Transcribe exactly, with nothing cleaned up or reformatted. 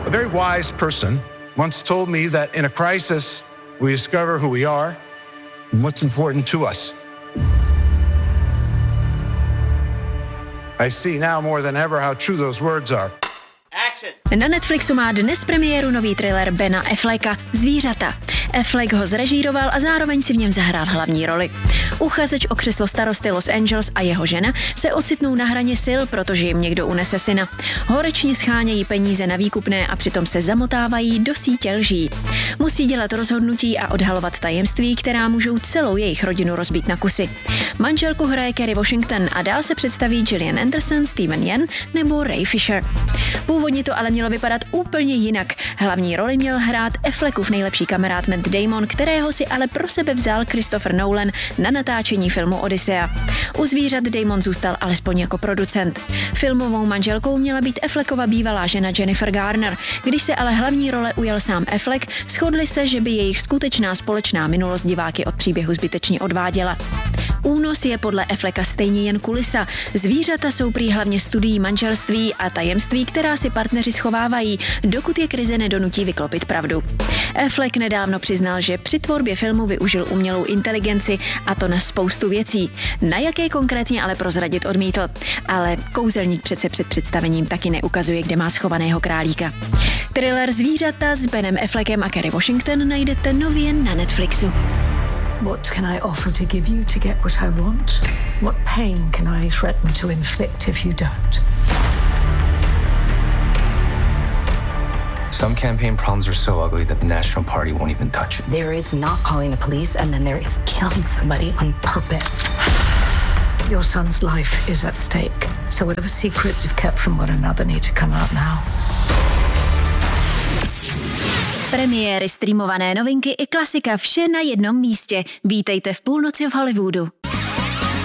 A very wise person once told me that in a crisis, we discover who we are and what's important to us. I see now more than ever how true those words are. Na Netflixu má dnes premiéru nový thriller Bena Afflecka Zvířata. Affleck ho zrežíroval a zároveň si v něm zahrál hlavní roli. Uchazeč o křeslo starosty Los Angeles a jeho žena se ocitnou na hraně sil, protože jim někdo unese syna. Horečně schánějí peníze na výkupné a přitom se zamotávají do sítě lží. Musí dělat rozhodnutí a odhalovat tajemství, která můžou celou jejich rodinu rozbít na kusy. Manželku hraje Kerry Washington a dál se představí Gillian Anderson, Steven Yeun nebo Ray Fisher. Původně to ale mělo vypadat úplně jinak. Hlavní roli měl hrát Affleckův nejlepší kamarád Matt Damon, kterého si ale pro sebe vzal Christopher Nolan na natáčení filmu Odyssea. U Zvířat Damon zůstal alespoň jako producent. Filmovou manželkou měla být Affleckova bývalá žena Jennifer Garner. Když se ale hlavní role ujal sám Affleck, shodli se, že by jejich skutečná společná minulost diváky od příběhu zbytečně odváděla. Únos je podle Afflecka stejně jen kulisa. Zvířata jsou prý hlavně studií manželství a tajemství, která si partneři schovávají, dokud je krize nedonutí vyklopit pravdu. Affleck nedávno přiznal, že při tvorbě filmu využil umělou inteligenci a to na spoustu věcí. Na jaké konkrétně ale prozradit odmítl. Ale kouzelník přece před představením taky neukazuje, kde má schovaného králíka. Thriller Zvířata s Benem Affleckem a Kerry Washington najdete nově na Netflixu. What can I offer to give you to get what I want? What pain can I threaten to inflict if you don't? Some campaign problems are so ugly that the National Party won't even touch it. There is not calling the police, and then there is killing somebody on purpose. Your son's life is at stake, so whatever secrets you've kept from one another need to come out now. Premiéry, streamované novinky i klasika, vše na jednom místě. Vítejte v Půlnoci v Hollywoodu.